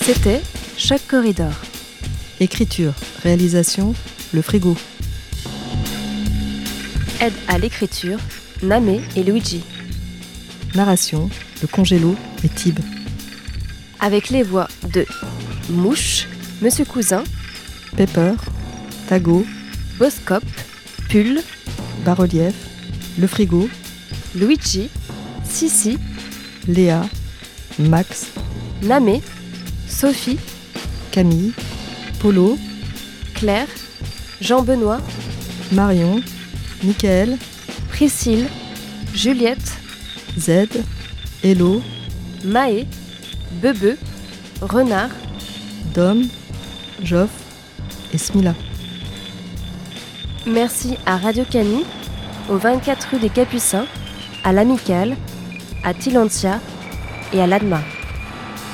C'était Choc Corridor. Écriture, réalisation, Le Frigo. Aide à l'écriture, Namé et Luigi. Narration, Le Congélo et Tib. Avec les voix de Mouche, Monsieur Cousin, Pepper, Tago, Boscop, Pull, Bas-relief, Le Frigo, Luigi, Sissi, Léa, Max, Namé, Sophie, Camille, Polo, Claire, Jean-Benoît, Marion, Michael, Priscille, Juliette, Z, Hello, Maë, Bebe, Renard, Dom, Joff et Smila. Merci à Radio Canu, au 24 rue des Capucins, à l'Amicale, à Tilantia et à l'ADMA.